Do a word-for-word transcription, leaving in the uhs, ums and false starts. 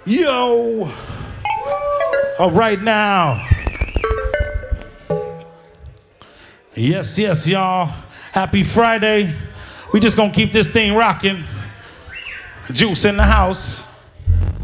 Yo! All right now. Yes, yes, y'all. Happy Friday. We just gonna keep this thing rocking. Juice in the house.